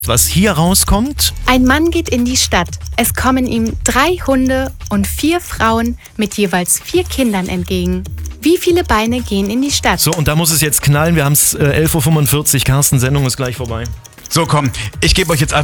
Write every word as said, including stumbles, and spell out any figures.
Was hier rauskommt? Ein Mann geht in die Stadt. Es kommen ihm drei Hunde und vier Frauen mit jeweils vier Kindern entgegen. Wie viele Beine gehen in die Stadt? So, und da muss es jetzt knallen. Wir haben es äh, elf Uhr fünfundvierzig. Carsten, Sendung ist gleich vorbei. So, komm, ich gebe euch jetzt einfach